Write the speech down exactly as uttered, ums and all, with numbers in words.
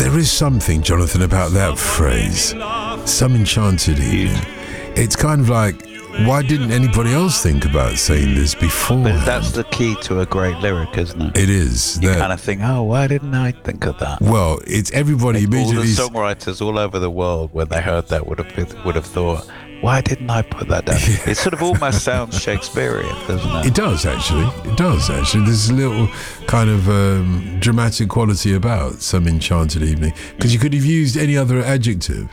there is something, Jonathan, about that phrase, some enchanted evening. It's kind of like, why didn't anybody else think about saying this before? But that's the key to a great lyric, isn't it? It is. You that, kind of think, oh, why didn't I think of that? Well, it's everybody Like all the immediately. songwriters all over the world, when they heard that, would have been, would have thought, why didn't I put that down? Yeah. It sort of almost sounds Shakespearean, doesn't it? It does, actually. It does, actually. There's a little kind of um, dramatic quality about Some Enchanted Evening, because you could have used any other adjective.